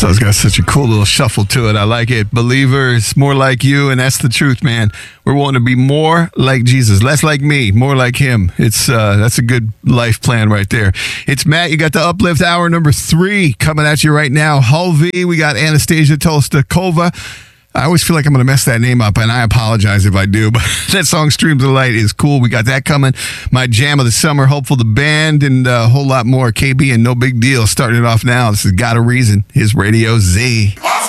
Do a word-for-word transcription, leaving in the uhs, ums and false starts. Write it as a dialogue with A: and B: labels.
A: So it's got such a cool little shuffle to it. I like it. Believers, more like you, and that's the truth, man. We're wanting to be more like Jesus, less like me, more like him. It's uh, that's a good life plan right there. It's Matt. You got the Uplift Hour number three coming at you right now. Hulvey, we got Anastasia Tolstakova. I always feel like I'm going to mess that name up, and I apologize if I do, but that song, Streams of Light, is cool. We got that coming. My jam of the summer, Hopeful the Band, and a whole lot more. K B and No Big Deal starting it off now. This has Got a Reason. His Radio Z.